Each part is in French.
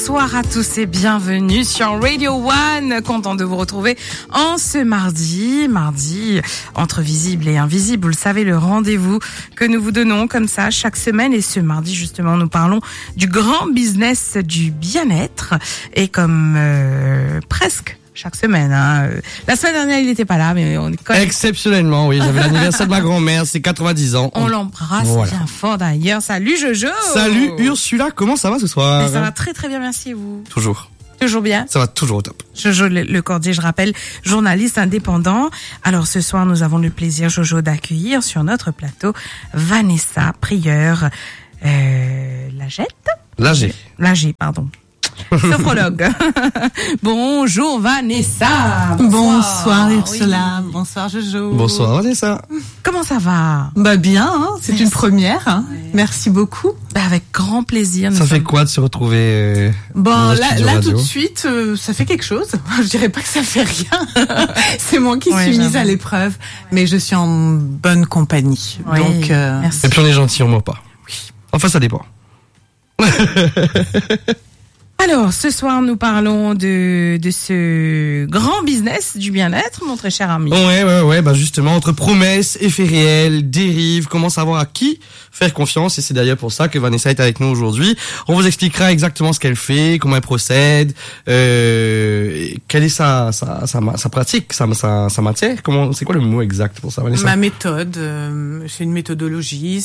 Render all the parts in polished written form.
Bonsoir à tous et bienvenue sur Radio One. Content de vous retrouver en ce mardi entre visible et invisible. Vous le savez, le rendez-vous que nous vous donnons comme ça chaque semaine. Et ce mardi, justement, nous parlons du grand business du bien-être. Et comme presque chaque semaine. La semaine dernière, il n'était pas là, mais on est quand même... Exceptionnellement, oui. J'avais l'anniversaire de ma grand-mère, c'est 90 ans. On l'embrasse bien fort d'ailleurs. Salut Jojo. Salut Ursula, comment ça va ce soir? Ça va très très bien, merci, et vous? Toujours. Toujours bien? Ça va toujours au top. Jojo Le Cordier, je rappelle, journaliste indépendant. Alors ce soir, nous avons le plaisir, Jojo, d'accueillir sur notre plateau Vanessa Prieur Lager, pardon. Sophrologue. Bonjour Vanessa. Bonsoir Ursula. Oui. Bonsoir Jojo. Bonsoir Vanessa. Comment ça va? Bien, c'est une première. Ouais. Merci beaucoup. Avec grand plaisir. Ça fait quoi de se retrouver là tout de suite, ça fait quelque chose. Je dirais pas que ça fait rien. C'est moi qui suis mise à l'épreuve, mais je suis en bonne compagnie. Oui, donc merci. Et puis on est gentil, on ment pas. Oui. Enfin, ça dépend. Alors, ce soir, nous parlons de ce grand business du bien-être, mon très cher ami. Ouais, justement, entre promesses, effets réels, dérives, comment savoir à qui faire confiance, et c'est d'ailleurs pour ça que Vanessa est avec nous aujourd'hui. On vous expliquera exactement ce qu'elle fait, comment elle procède, quelle est sa pratique, sa matière, c'est quoi le mot exact pour ça, Vanessa? Ma méthode, c'est une méthodologie,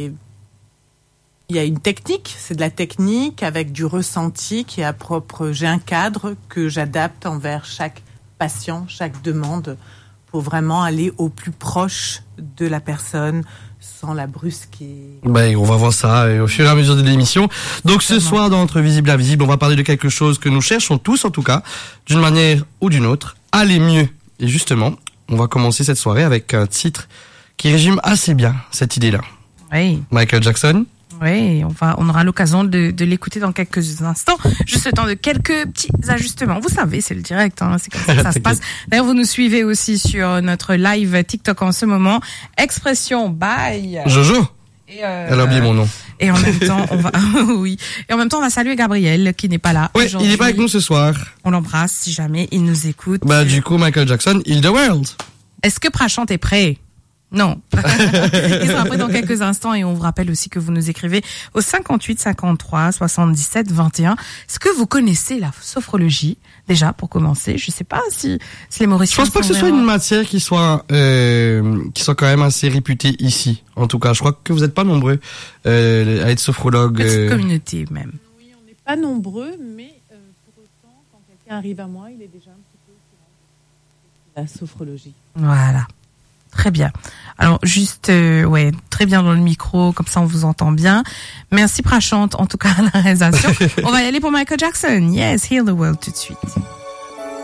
il y a une technique, c'est de la technique avec du ressenti qui est propre. J'ai un cadre que j'adapte envers chaque patient, chaque demande, pour vraiment aller au plus proche de la personne sans la brusquer. On va voir ça au fur et à mesure de l'émission. Donc ce soir, dans Entre Visible et Invisible, on va parler de quelque chose que nous cherchons tous, en tout cas, d'une manière ou d'une autre, aller mieux. Et justement, on va commencer cette soirée avec un titre qui résume assez bien cette idée-là. Oui. Michael Jackson. Oui, on aura l'occasion de l'écouter dans quelques instants. Juste le temps de quelques petits ajustements. Vous savez, c'est le direct, c'est comme ça que ça se passe. D'ailleurs, vous nous suivez aussi sur notre live TikTok en ce moment. Expression by Jojo. Elle a oublié mon nom. Et en même temps, on va saluer Gabriel qui n'est pas là. Oui, il n'est pas avec nous ce soir. On l'embrasse si jamais il nous écoute. Du coup, Michael Jackson, Heal the World. Est-ce que Prachant est prêt? Non. Il sera prêt dans quelques instants et on vous rappelle aussi que vous nous écrivez au 58 53 77 21. Est-ce que vous connaissez la sophrologie? Déjà, pour commencer, je sais pas si les Mauriciens. Je pense pas que ce soit une matière qui soit quand même assez réputée ici. En tout cas, je crois que vous êtes pas nombreux à être sophrologue. Petite communauté même. Oui, on n'est pas nombreux, mais pour autant, quand quelqu'un arrive à moi, il est déjà un petit peu au courant de la sophrologie. Voilà. Très bien. Alors juste, très bien dans le micro, comme ça on vous entend bien. Merci Prachante, en tout cas à la réalisation. On va y aller pour Michael Jackson. Yes, Heal the World tout de suite.